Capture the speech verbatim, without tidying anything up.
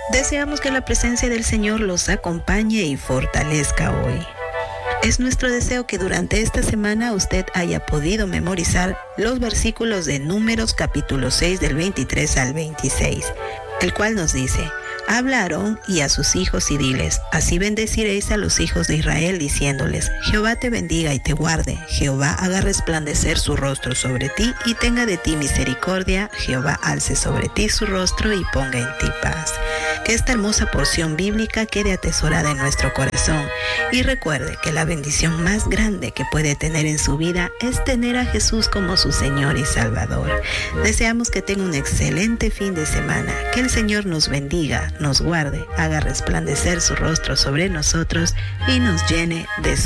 Deseamos que la presencia del Señor los acompañe y fortalezca hoy. Es nuestro deseo que durante esta semana usted haya podido memorizar los versículos de Números capítulo seis del veintitrés al veintiséis, el cual nos dice: habla a Aarón y a sus hijos y diles: así bendeciréis a los hijos de Israel, diciéndoles: Jehová te bendiga y te guarde, Jehová haga resplandecer su rostro sobre ti y tenga de ti misericordia, Jehová alce sobre ti su rostro y ponga en ti paz. Que esta hermosa porción bíblica quede atesorada en nuestro corazón y recuerde que la bendición más grande que puede tener en su vida es tener a Jesús como su Señor y Salvador. Deseamos que tenga un excelente fin de semana, que el Señor nos bendiga, nos guarde, haga resplandecer su rostro sobre nosotros y nos llene de su